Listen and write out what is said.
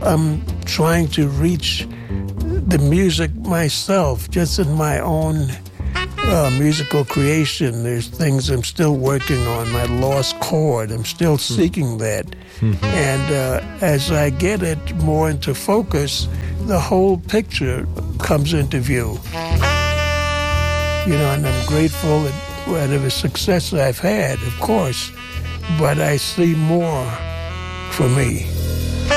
I'm trying to reach the music myself, just in my own musical creation. There's things I'm still working on, my lost chord. I'm still seeking that. And as I get it more into focus, the whole picture comes into view. And I'm grateful at whatever success I've had, of course, but I see more for me.